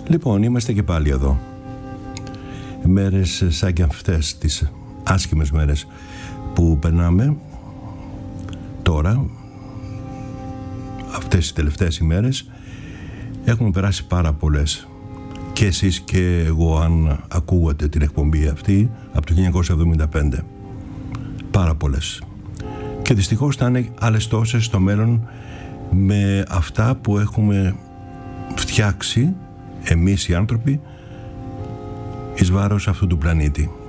Λοιπόν, είμαστε και πάλι εδώ. Μέρες σαν και αυτές, τις άσχημες μέρες που περνάμε τώρα, αυτές οι τελευταίες ημέρες, έχουμε περάσει πάρα πολλές. Και εσείς και εγώ, αν ακούγατε την εκπομπή αυτή από το 1975. Πάρα πολλές. Και δυστυχώς θα είναι άλλες τόσες στο μέλλον, με αυτά που έχουμε φτιάξει εμείς οι άνθρωποι εις βάρος αυτού του πλανήτη.